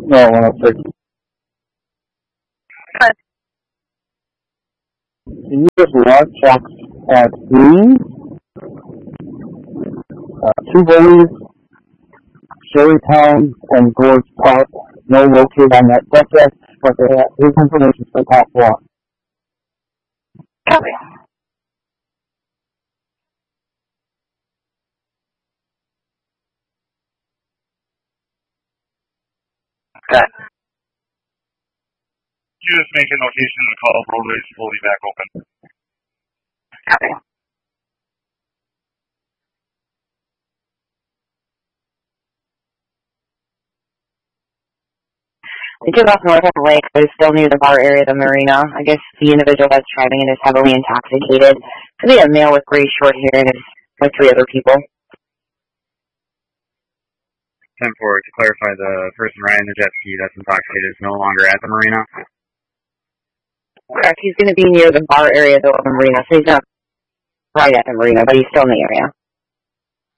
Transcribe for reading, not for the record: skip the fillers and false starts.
No, 106. But Can you just launch at Green, Two Bullies, Sherrytown, and Gorge Park? No located on that subject, but his information is the top one. copy. Good. You just make a notation to call roadways fully back open. Copy. We took off north of the lake, but is still near the bar area of the marina. I guess the individual that's driving it is heavily intoxicated. Could be a male with gray short hair and is with 3 other people. 10-4, to clarify, the person riding the jet ski that's intoxicated is no longer at the marina? Correct. He's going to be near the bar area, though, of the marina, so he's not right at the marina, but he's still in the area.